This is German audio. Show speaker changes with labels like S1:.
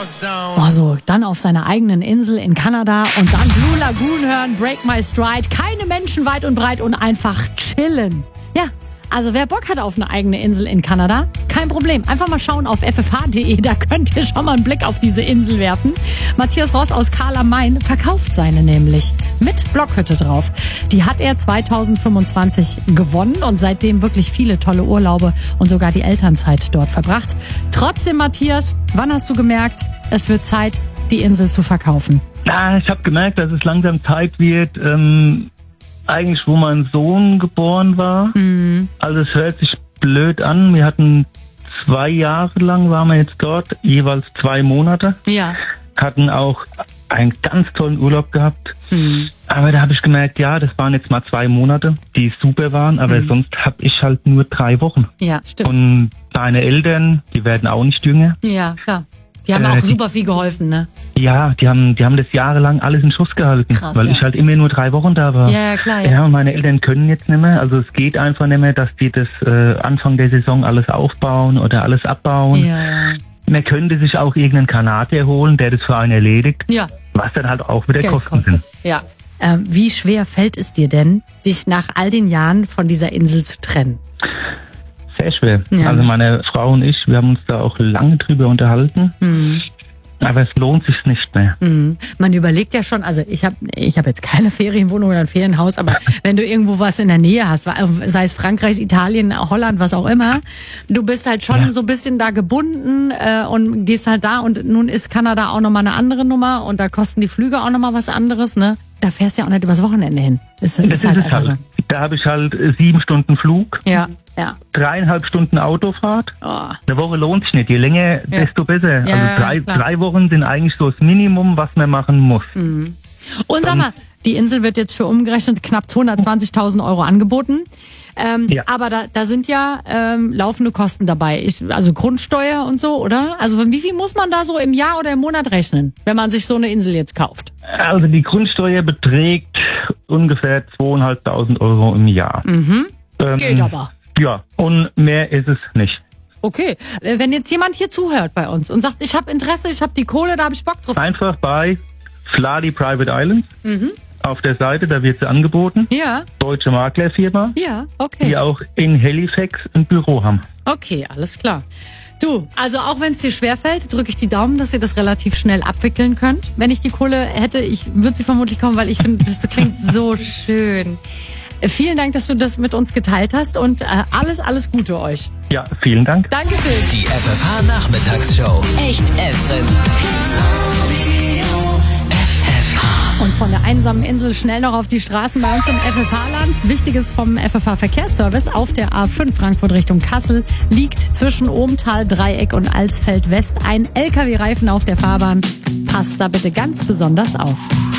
S1: Oh, so, dann auf seiner eigenen Insel in Kanada und dann Blue Lagoon hören, Break My Stride, keine Menschen weit und breit und einfach chillen. Ja, also wer Bock hat auf eine eigene Insel in Kanada, kein Problem. Einfach mal schauen auf ffh.de, da könnt ihr schon mal einen Blick auf diese Insel werfen. Matthias Ross aus Karl am Main verkauft seine nämlich mit Blockhütte drauf. Die hat er 2025 gewonnen und seitdem wirklich viele tolle Urlaube und sogar die Elternzeit dort verbracht. Trotzdem, Matthias, wann hast du gemerkt, es wird Zeit, die Insel zu verkaufen?
S2: Ja, ich habe gemerkt, dass es langsam Zeit wird, eigentlich wo mein Sohn geboren war. Mhm. Also es hört sich blöd an. Wir hatten 2 Jahre lang, waren wir jetzt dort, jeweils 2 Monate.
S1: Ja.
S2: Hatten auch einen ganz tollen Urlaub gehabt. Mhm. Aber da habe ich gemerkt, ja, das waren jetzt mal 2 Monate, die super waren, aber sonst habe ich halt nur 3 Wochen.
S1: Ja, stimmt.
S2: Und meine Eltern, die werden auch nicht jünger.
S1: Ja, klar. Die haben auch super viel geholfen, ne?
S2: Ja, die haben das jahrelang alles in Schuss gehalten,
S1: krass,
S2: weil ich halt immer nur 3 Wochen da war.
S1: Ja, klar. Ja.
S2: Ja, und meine Eltern können jetzt nicht mehr, also es geht einfach nicht mehr, dass die das Anfang der Saison alles aufbauen oder alles abbauen.
S1: Ja.
S2: Man könnte sich auch irgendeinen Kanadier holen, der das für einen erledigt,
S1: Ja.
S2: was dann halt auch wieder
S1: Geld
S2: Kosten
S1: kostet.
S2: sind.
S1: Ja. Wie schwer fällt es dir denn, dich nach all den Jahren von dieser Insel zu trennen?
S2: Sehr schwer.
S1: Ja.
S2: Also meine Frau und ich, wir haben uns da auch lange drüber unterhalten. Mhm. Aber es lohnt sich nicht mehr.
S1: Mhm. Man überlegt ja schon, also ich hab jetzt keine Ferienwohnung oder ein Ferienhaus, aber wenn du irgendwo was in der Nähe hast, sei es Frankreich, Italien, Holland, was auch immer, du bist halt schon so ein bisschen da gebunden und gehst halt da und nun ist Kanada auch nochmal eine andere Nummer und da kosten die Flüge auch nochmal was anderes, ne? Da fährst du ja auch nicht übers Wochenende hin. Das ist halt einfach so.
S2: Da habe ich halt 7 Stunden Flug.
S1: Ja.
S2: 3,5 Stunden Autofahrt.
S1: Oh.
S2: Eine Woche lohnt sich nicht. Je länger, desto besser.
S1: Ja,
S2: also 3 Wochen sind eigentlich so das Minimum, was man machen muss.
S1: Mhm. Und sag mal, die Insel wird jetzt für umgerechnet knapp 220.000 Euro angeboten. Aber da sind ja laufende Kosten dabei. Also Grundsteuer und so, oder? Also wie viel muss man da so im Jahr oder im Monat rechnen, wenn man sich so eine Insel jetzt kauft?
S2: Also die Grundsteuer beträgt ungefähr 2.500 Euro im Jahr.
S1: Mhm. Geht aber.
S2: Ja, und mehr ist es nicht.
S1: Okay, wenn jetzt jemand hier zuhört bei uns und sagt, ich habe Interesse, ich habe die Kohle, da habe ich Bock drauf.
S2: Einfach bei Fladi Private Islands auf der Seite, da wird sie angeboten.
S1: Ja.
S2: Deutsche Maklerfirma.
S1: Ja, okay.
S2: Die auch in Halifax ein Büro haben.
S1: Okay, alles klar. Du, also auch wenn es dir schwerfällt, drücke ich die Daumen, dass ihr das relativ schnell abwickeln könnt. Wenn ich die Kohle hätte, ich würde sie vermutlich kaufen, weil ich finde, das klingt so schön. Vielen Dank, dass du das mit uns geteilt hast und alles Gute euch.
S2: Ja, vielen Dank.
S1: Dankeschön.
S3: Die FFH-Nachmittagsshow.
S4: Echt FM.
S1: Und von der einsamen Insel schnell noch auf die Straßen bei uns im FFH-Land. Wichtiges vom FFH-Verkehrsservice: auf der A5 Frankfurt Richtung Kassel liegt zwischen Ohmtal, Dreieck und Alsfeld West ein LKW-Reifen auf der Fahrbahn. Passt da bitte ganz besonders auf.